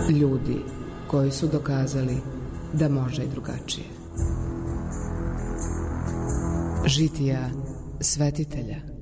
Ljudi koji su dokazali da može i drugačije. Žitija svetitelja.